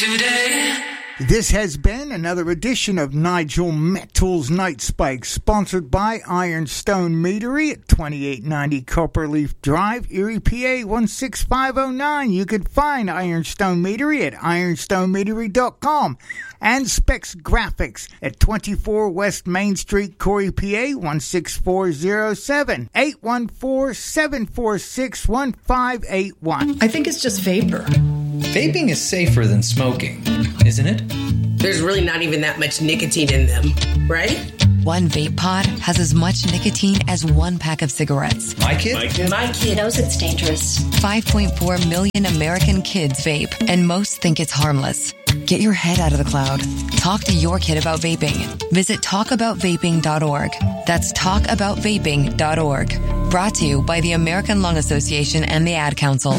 today. This has been another edition of Nigel Metal's Night Spike, sponsored by Ironstone Meadery at 2890 Copperleaf Drive, Erie, PA 16509. You can find Ironstone Meadery at ironstonemeadery.com and Specs Graphics at 24 West Main Street, Corey, PA 16407, 814-746-1581. I think it's just vapor. Vaping is safer than smoking, isn't it? There's really not even that much nicotine in them, right? One vape pod has as much nicotine as one pack of cigarettes. My kid knows it's dangerous. 5.4 million American kids vape, and most think it's harmless. Get your head out of the cloud. Talk to your kid about vaping. Visit talkaboutvaping.org. That's talkaboutvaping.org. Brought to you by the American Lung Association and the Ad Council.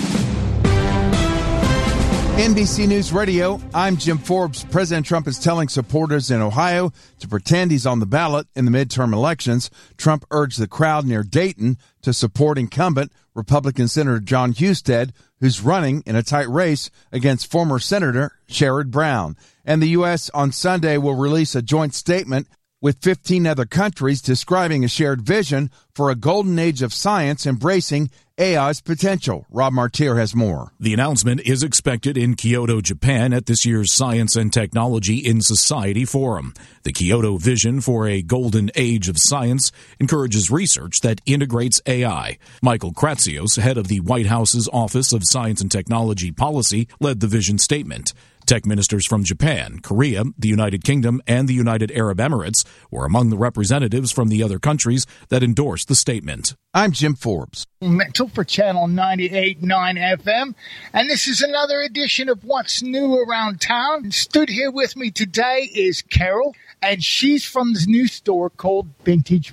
NBC News Radio, I'm Jim Forbes. President Trump is telling supporters in Ohio to pretend he's on the ballot in the midterm elections. Trump urged the crowd near Dayton to support incumbent Republican Senator John Husted, who's running in a tight race against former Senator Sherrod Brown. And the U.S. on Sunday will release a joint statement with 15 other countries describing a shared vision for a golden age of science embracing AI's potential. Rob Martier has more. The announcement is expected in Kyoto, Japan at this year's Science and Technology in Society Forum. The Kyoto vision for a golden age of science encourages research that integrates AI. Michael Kratsios, head of the White House's Office of Science and Technology Policy, led the vision statement. Tech ministers from Japan, Korea, the United Kingdom, and the United Arab Emirates were among the representatives from the other countries that endorsed the statement. I'm Jim Forbes. Mental for Channel 98.9 FM, and this is another edition of What's New Around Town. Stood here with me today is Carol, and she's from the new store called Vintage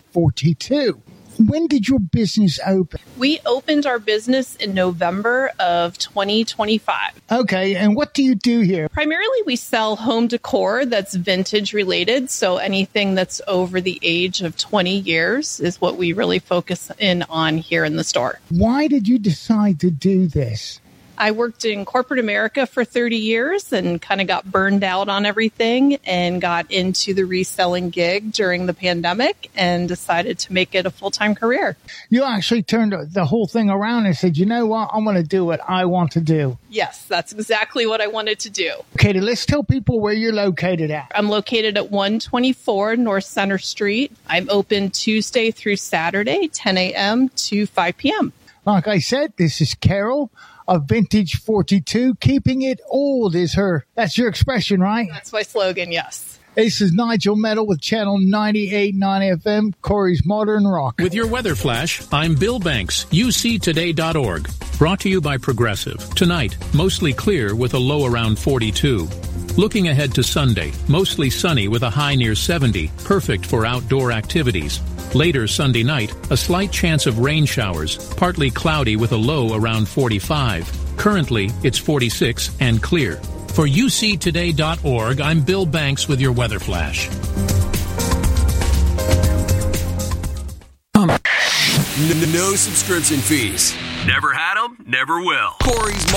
42. When did your business open? We opened our business in November of 2025. Okay, and what do you do here? Primarily, we sell home decor that's vintage related. So anything that's over the age of 20 years is what we really focus in on here in the store. Why did you decide to do this? I worked in corporate America for 30 years and kind of got burned out on everything and got into the reselling gig during the pandemic and decided to make it a full-time career. You actually turned the whole thing around and said, you know what, I'm going to do what I want to do. Yes, that's exactly what I wanted to do. Okay, let's tell people where you're located at. I'm located at 124 North Center Street. I'm open Tuesday through Saturday, 10 a.m. to 5 p.m. Like I said, this is Carol of Vintage 42. Keeping it old is that's your expression, right? That's my slogan, yes. This is Nigel Metal with Channel 98.9 FM, Corey's Modern Rock. With your weather flash, I'm Bill Banks, uctoday.org. Brought to you by Progressive. Tonight, mostly clear with a low around 42. Looking ahead to Sunday, mostly sunny with a high near 70, perfect for outdoor activities. Later Sunday night, a slight chance of rain showers, partly cloudy with a low around 45. Currently, it's 46 and clear. For uctoday.org, I'm Bill Banks with your weather flash. No subscription fees. Never had them, never will. Corey's